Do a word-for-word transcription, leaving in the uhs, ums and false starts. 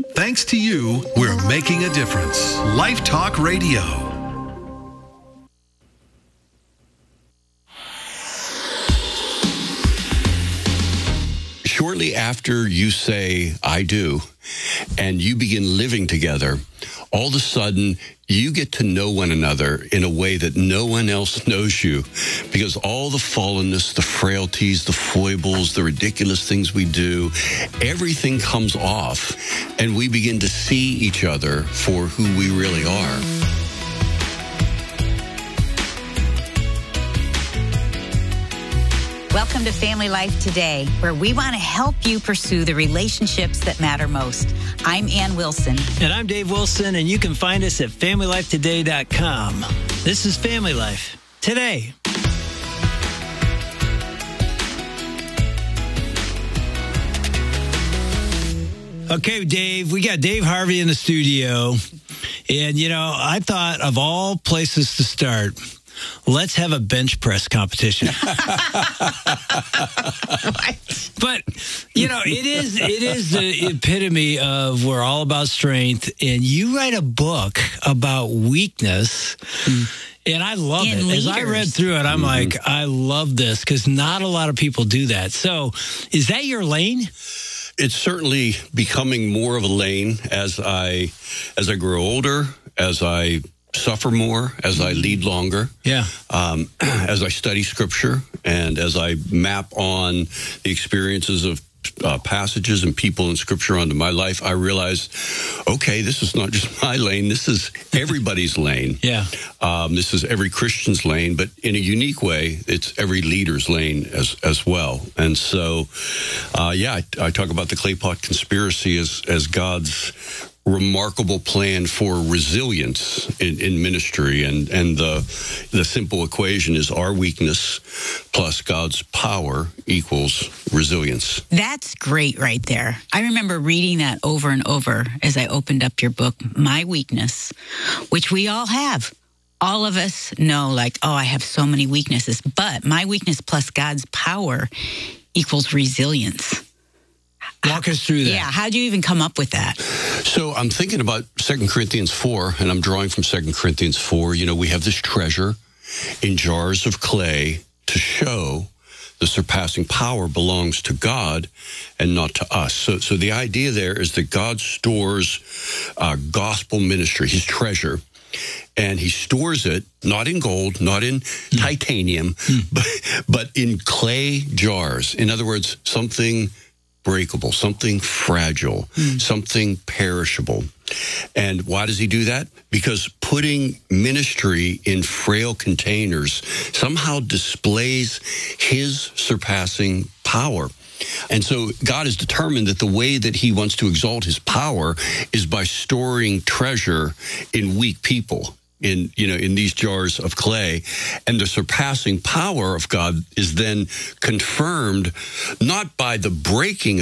Thanks to you, we're making a difference. Life Talk Radio. Shortly after you say, I do, and you begin living together, all of a sudden, you get to know one another in a way that no one else knows you, because all the fallenness, the frailties, the foibles, the ridiculous things we do, everything comes off, and we begin to see each other for who we really are. Welcome to Family Life Today, where we want to help you pursue the relationships that matter most. I'm Ann Wilson. And I'm Dave Wilson, and you can find us at family life today dot com. This is Family Life Today. Okay, Dave, we got Dave Harvey in the studio. And, you know, I thought of all places to start, let's have a bench press competition. But, you know, it is it is the epitome of we're all about strength. And you write a book about weakness. Mm. And I love In it. leaders. As I read through it, I'm mm-hmm. like, I love this because not a lot of people do that. So is that your lane? It's certainly becoming more of a lane as I as I grow older, as I suffer more, as I lead longer, yeah. um, as I study Scripture, and as I map on the experiences of uh, passages and people in Scripture onto my life, I realize, okay, this is not just my lane. This is everybody's lane. Yeah. Um, this is every Christian's lane, but in a unique way, it's every leader's lane as as well. And so, uh, yeah, I, I talk about the clay pot conspiracy as as God's remarkable plan for resilience in, in ministry, and and the the simple equation is our weakness plus God's power equals resilience. That's great right there. I remember reading that over and over as I opened up your book, My Weakness, which we all have. All of us know, like, oh, I have so many weaknesses, but my weakness plus God's power equals resilience. Walk us through that. Yeah, how'd you even come up with that? So I'm thinking about Second Corinthians four, and I'm drawing from Second Corinthians four. You know, we have this treasure in jars of clay to show the surpassing power belongs to God and not to us. So, so the idea there is that God stores uh, gospel ministry, his treasure, and he stores it not in gold, not in mm. titanium, mm. But, but in clay jars. In other words, something breakable, something fragile, mm. something perishable. And why does he do that? Because putting ministry in frail containers somehow displays his surpassing power. And so God has determined that the way that he wants to exalt his power is by storing treasure in weak people, in, you know, in these jars of clay. And the surpassing power of God is then confirmed not by the breaking